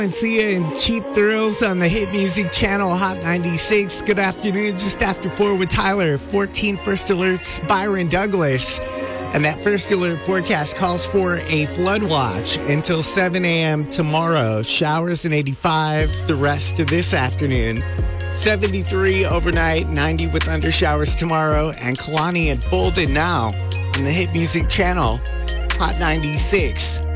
And see you in Cheap Thrills on the Hit Music Channel, Hot 96. Good afternoon, just after 4 with Tyler. 14 first alerts, Byron Douglas. And that first alert forecast calls for a flood watch until 7 a.m. tomorrow. Showers in 85 the rest of this afternoon. 73 overnight, 90 with thunder showers tomorrow. And Kalani and Bolden now on the Hit Music Channel, Hot 96.